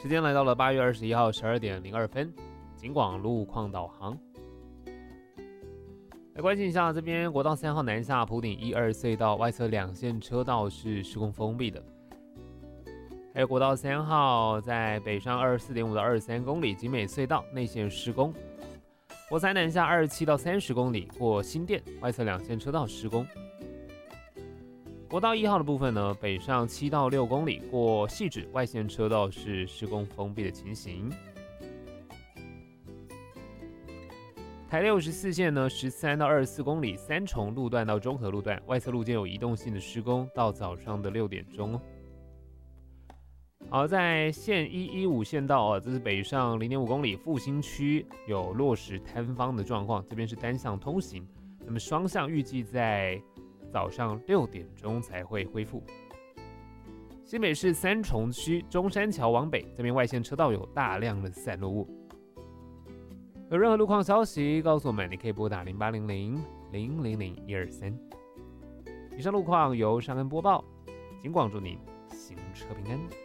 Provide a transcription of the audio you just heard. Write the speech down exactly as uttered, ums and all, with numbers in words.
时间来到了八月二十一号十二点零二分，警广路况导航。来关心一下，这边国道三号南下埔顶一二隧道外侧两线车道是施工封闭的，还有国道三号在北上二十四点五到二十三公里景美隧道内线施工，国三南下二十七到三十公里过新店外侧两线车道施工。国道一号的部分呢，北上七到六公里过汐止外线车道是施工封闭的情形。台六十四线呢，十三到二十四公里三重路段到中和路段外侧路肩有移动性的施工，到早上的六点钟。好，在线一一五线道啊，这是北上零点五公里复兴区有落石坍方的状况，这边是单向通行，那么双向预计在早上六点钟才会恢复。新北市三重区中山桥往北这边外线车道有大量的散落物。有任何路况消息告诉我们，你可以拨打零八零零零零零一二三。以上路况由尚恩播报，警广祝您行车平安。